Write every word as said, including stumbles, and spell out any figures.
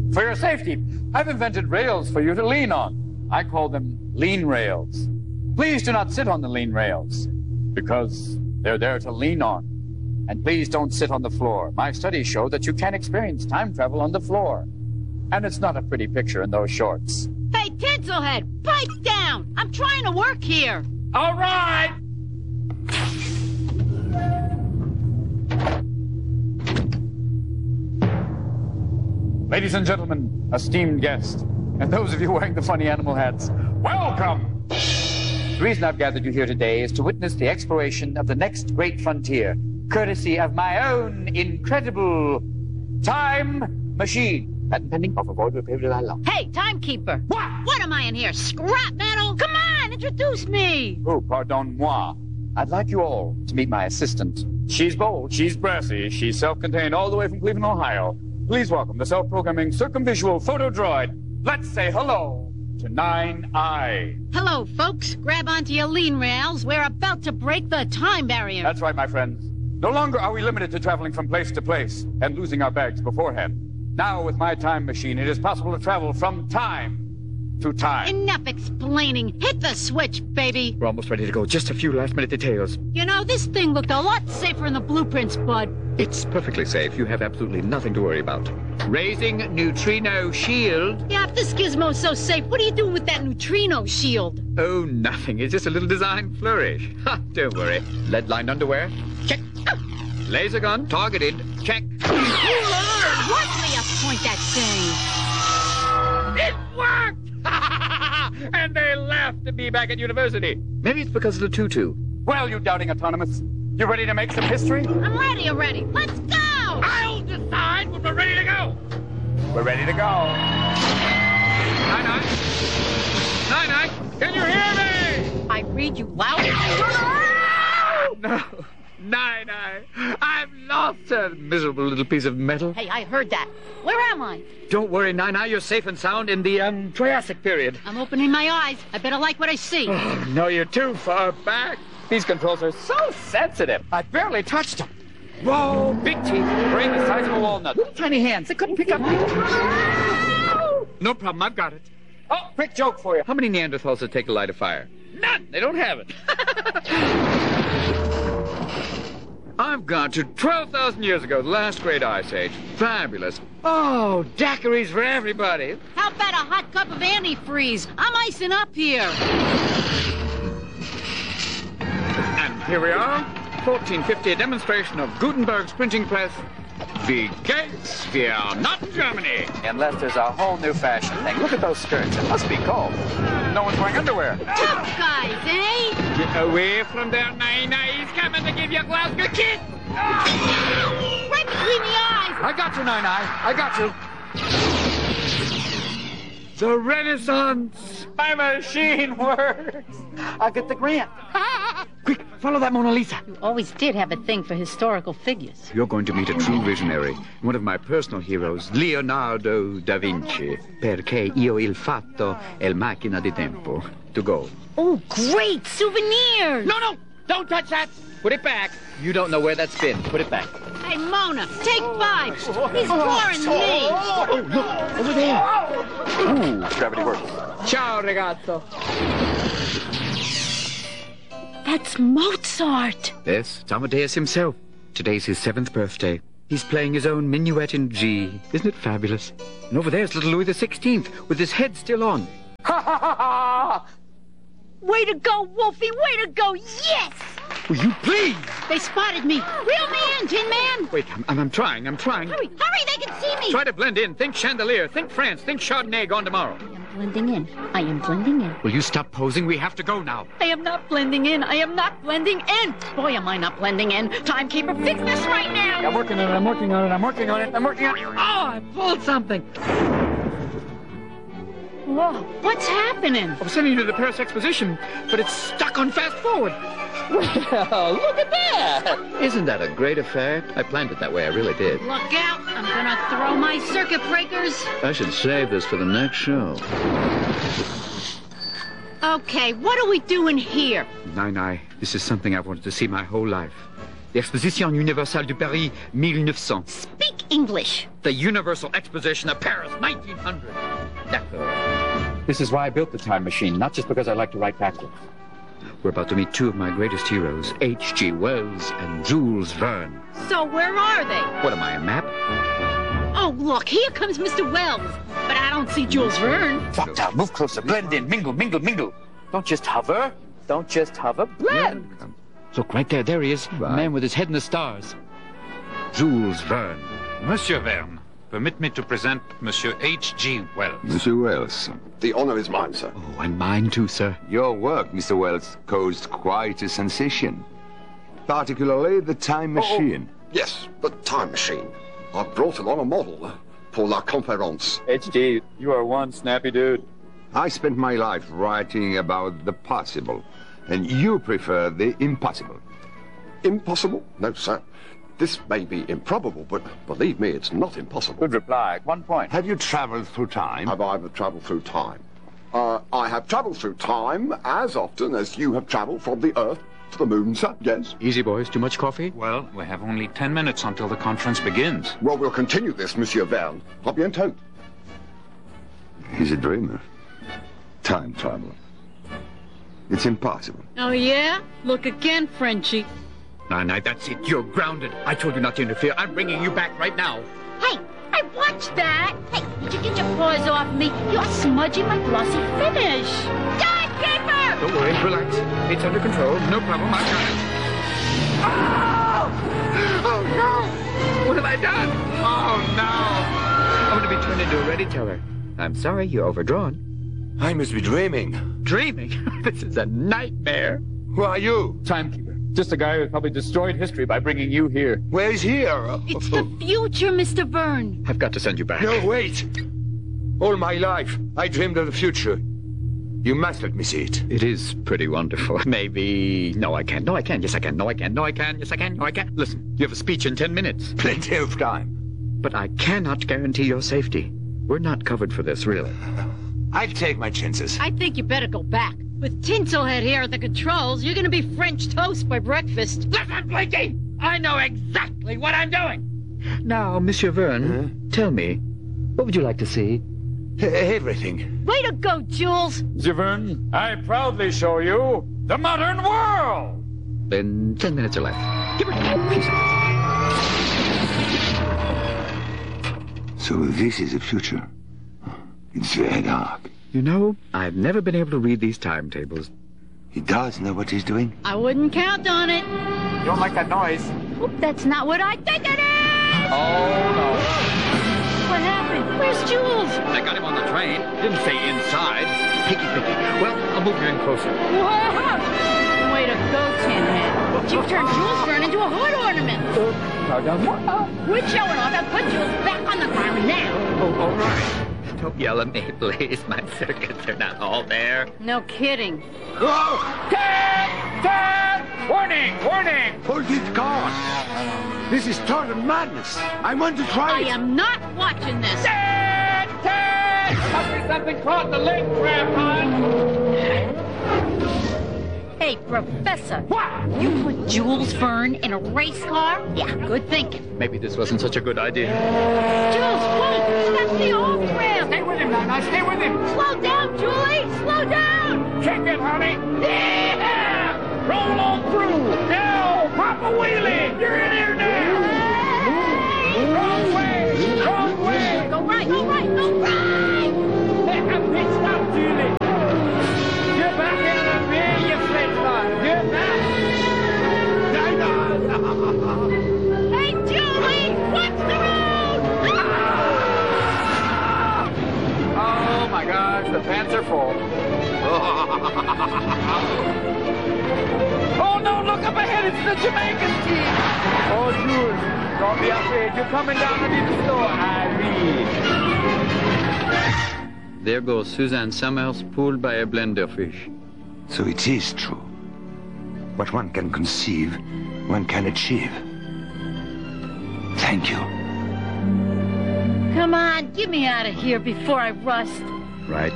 For your safety, I've invented rails for you to lean on. I call them lean rails. Please do not sit on the lean rails, because they're there to lean on. And please don't sit on the floor. My studies show that you can experience time travel on the floor. And it's not a pretty picture in those shorts. Hey, Tinselhead, pipe down! I'm trying to work here. All right! Ladies and gentlemen, esteemed guests, and those of you wearing the funny animal hats, welcome! The reason I've gathered you here today is to witness the exploration of the next great frontier, courtesy of my own incredible time machine. Patent pending, off of order, Hey, timekeeper. What? What am I in here, scrap metal? Come on, introduce me. Oh, pardon-moi. I'd like you all to meet my assistant. She's bold, she's brassy, she's self-contained all the way from Cleveland, Ohio. Please welcome the self-programming circumvisual photo droid. Let's say hello to Nine Eye. Hello, folks. Grab onto your lean rails. We're about to break the time barrier. That's right, my friends. No longer are we limited to traveling from place to place and losing our bags beforehand. Now, with my time machine, it is possible to travel from time to time. Enough explaining. Hit the switch, baby. We're almost ready to go. Just a few last-minute details. You know, this thing looked a lot safer in the blueprints, bud. It's perfectly safe. You have absolutely nothing to worry about. Raising neutrino shield. Yeah, if this gizmo's so safe, what are you doing with that neutrino shield? Oh, nothing. It's just a little design flourish. Ha, don't worry. Lead-lined underwear? Check. Laser gun targeted. Check. Oh, Lord! Watch me point that thing. It worked! And they laughed at me back at university. Maybe it's because of the tutu. Well, you doubting autonomous, you ready to make some history? I'm ready already. Let's go! I'll decide when we're ready to go. We're ready to go. Nine-Nine? Nine-Nine, can you hear me? I read you loud. No. Nine-Eye, I've lost a miserable little piece of metal. Hey, I heard that. Where am I? Don't worry, Nine-Eye, you're safe and sound in the, um, Triassic period. I'm opening my eyes. I better like what I see. Oh, no, you're too far back. These controls are so sensitive. I barely touched them. Whoa, big teeth, brain the size of a walnut. Little tiny hands, they couldn't pick up. No problem, I've got it. Oh, quick joke for you. How many Neanderthals would take to light a fire? None, they don't have it. I've gone to twelve thousand years ago, the last great ice age. Fabulous. Oh, daiquiris for everybody. How about a hot cup of antifreeze? I'm icing up here. And here we are, fourteen fifty, a demonstration of Gutenberg's printing press. Wie geht's? We are not in Germany. Unless there's a whole new fashion thing. Look at those skirts. It must be cold. No one's wearing underwear. Tough guys, eh? Get away from there, Nine-Eye. He's coming to give you a Glasgow kiss. Right between the eyes. I got you, Nine-Eye. I got you. The Renaissance. My machine works. I'll get the grant. Quick, follow that Mona Lisa. You always did have a thing for historical figures. You're going to meet a true visionary, one of my personal heroes, Leonardo da Vinci. Perché io il fatto è macchina di tempo. To go. Oh, great souvenirs. No, no, don't touch that. Put it back. You don't know where that's been. Put it back. Hey, Mona, take five. He's drawing me. Oh, look, over there. Ooh, gravity works. Ciao, ragazzo. That's Mozart. Yes, it's Amadeus himself. Today's his seventh birthday. He's playing his own minuet in G. Isn't it fabulous? And over there's little Louis the sixteenth, with his head still on. Ha ha ha ha! Way to go, Wolfie! Way to go! Yes! Will you please? They spotted me. Reel me in, Tin Man. Wait, I'm, I'm, I'm trying, I'm trying. Hurry, hurry, they can see me. Try to blend in. Think chandelier. Think France. Think Chardonnay gone tomorrow. I am blending in. I am blending in. Will you stop posing? We have to go now. I am not blending in. I am not blending in. Boy, am I not blending in. Timekeeper, fix this right now. I'm working on it. I'm working on it. I'm working on it. I'm working on it. Oh, I pulled something. Whoa, what's happening? I was sending you to the Paris Exposition, but it's stuck on fast forward. Well, look at that! Isn't that a great affair? I planned it that way, I really did. Look out! I'm gonna throw my circuit breakers. I should save this for the next show. Okay, what are we doing here? Nine-Eye, this is something I've wanted to see my whole life. The Exposition Universelle de Paris, mille neuf cents. Speak English. The Universal Exposition of Paris, nineteen hundred. D'accord. This is why I built the time machine, not just because I like to write backwards. We're about to meet two of my greatest heroes, H G Wells and Jules Verne. So where are they? What am I, a map? Oh, look, here comes Mister Wells. But I don't see Jules Verne. Doctor, move closer, blend in, mingle, mingle, mingle. Don't just hover. Don't just hover, blend. Yeah. Look, right there, there he is. Right. A man with his head in the stars. Jules Verne. Monsieur Verne, permit me to present Monsieur H G Wells. Monsieur Wells. The honor is mine, sir. Oh, and mine too, sir. Your work, Mister Wells, caused quite a sensation. Particularly the time machine. Oh, yes, the time machine. I brought along a model for La Conférence. H G, you are one snappy dude. I spent my life writing about the possible, and you prefer the impossible. Impossible? No, sir. This may be improbable, but believe me, it's not impossible. Good reply. One point. Have you traveled through time? Have I ever traveled through time? Uh, I have traveled through time as often as you have traveled from the Earth to the moon, sir. Yes. Easy, boys. Too much coffee? Well, we have only ten minutes until the conference begins. Well, we'll continue this, Monsieur Verne. A bientôt. He's a dreamer. Time travel. It's impossible. Oh, yeah? Look again, Frenchie. Nah, nah, that's it. You're grounded. I told you not to interfere. I'm bringing you back right now. Hey, I watched that. Hey, did you get your paws off me? You're smudging my glossy finish. Timekeeper! Don't worry, relax. It's under control. No problem. I got it. Oh! Oh, no! What have I done? Oh, no! I'm going to be turned into a ready teller. I'm sorry, you're overdrawn. I must be dreaming. Dreaming? This is a nightmare. Who are you? Timekeeper. Just a guy who probably destroyed history by bringing you here. Where's here? It's the future, Mister Verne. I've got to send you back. No, wait. All my life, I dreamed of the future. You must let me see it. It is pretty wonderful. Maybe... No, I can't. No, I can. Yes, I can. No, I can. No, I can. Yes, I can. No, I can. Listen, you have a speech in ten minutes. Plenty of time. But I cannot guarantee your safety. We're not covered for this, really. I'll take my chances. I think you better go back. With Tinselhead here at the controls, you're gonna be French toast by breakfast. Listen, Blinky! I know exactly what I'm doing! Now, Monsieur Verne, huh? Tell me, what would you like to see? Everything. Way to go, Jules! Monsieur Verne, I proudly show you the modern world! Then ten minutes are left. Give it a piece of... So this is the future. It's very dark. You know, I've never been able to read these timetables. He does know what he's doing? I wouldn't count on it. You don't like that noise? Oop, that's not what I think it is! Oh, no. What happened? Where's Jules? I got him on the train. Didn't say inside. Picky, picky. Well, I'll move you in closer. Whoa! Way to go, Tinhead. You've turned Jules Verne into a heart ornament. Oh, now down more. Oh, quit showing off and put Jules back on the ground now. Oh, all right. Don't yell at me, please. My circuits are not all there. No kidding. Oh! Ted! Ted! Warning! Warning! Hold it, gone. This is total madness. I want to try I it. am not watching this. Ted! Ted! There must be something caught in the lake, Grandpa. Hey, Professor. What? You put Jules Verne in a race car? Yeah, good thinking. Maybe this wasn't such a good idea. Jules, wait! That's the off ramp! Stay with him now, now stay with him! Slow down, Julie! Slow down! Check it, honey! Yeah! Roll on through! Now, pop a wheelie! You're in here now! Hey! Wrong way! Wrong way! Go right, go right, go right! Hey, I'm pitched up, Julie! Get back in the rear, you flintstone! Get back! Hey, Julie! Watch the road! Oh my gosh, the pants are full. Oh no, look up ahead, it's the Jamaican team! Oh, Jules, don't be afraid, you're coming down to the store, Irene. There goes Suzanne Summers, pulled by a blender fish. So it is true. What one can conceive, one can achieve. Thank you. Come on, get me out of here before I rust. Right